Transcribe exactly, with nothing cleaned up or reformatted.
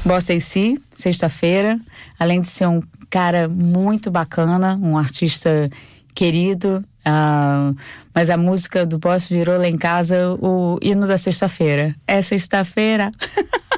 Bossa e Si, Sexta-feira. Além de ser um cara muito bacana, um artista querido, uh, mas a música do Boss virou lá em casa o hino da sexta-feira. É sexta-feira.